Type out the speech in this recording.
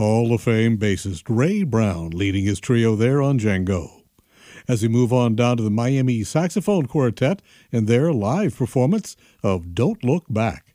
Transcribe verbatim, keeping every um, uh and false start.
Hall of Fame bassist Ray Brown leading his trio there on Django. As we move on down to the Miami Saxophone Quartet and their live performance of Don't Look Back.